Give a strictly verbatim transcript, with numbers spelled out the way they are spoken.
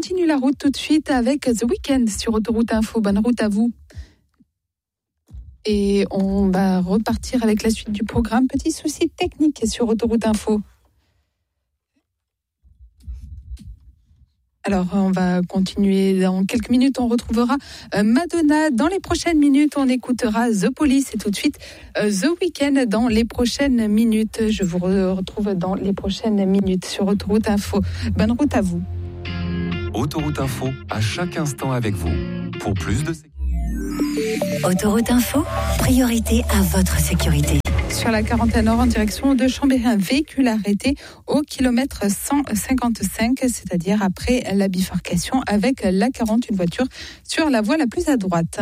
continue la route tout de suite avec The Weeknd sur Autoroute Info. Bonne route à vous. Et on va repartir avec la suite du programme. Petit souci technique sur Autoroute Info. Alors, on va continuer. Dans quelques minutes, on retrouvera Madonna. Dans les prochaines minutes, on écoutera The Police. Et tout de suite, The Weeknd dans les prochaines minutes. Je vous retrouve dans les prochaines minutes sur Autoroute Info. Bonne route à vous. Autoroute Info, à chaque instant avec vous. Pour plus de sécurité. Autoroute Info, priorité à votre sécurité. Sur la quarantaine nord en direction de Chambéry, un véhicule arrêté au kilomètre cent cinquante-cinq, c'est-à-dire après la bifurcation avec la quarante, une voiture sur la voie la plus à droite.